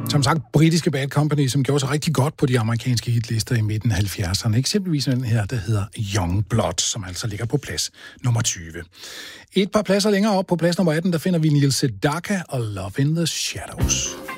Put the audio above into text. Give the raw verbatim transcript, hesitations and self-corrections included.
Som sagt, britiske Bad Company, som gjorde sig rigtig godt på de amerikanske hitlister i midten af halvfjerdserne. Eksempelvis den her, der hedder Young Blood, som altså ligger på plads nummer tyve. Et par pladser længere op på plads nummer atten, der finder vi Neil Sedaka og Love in the Shadows.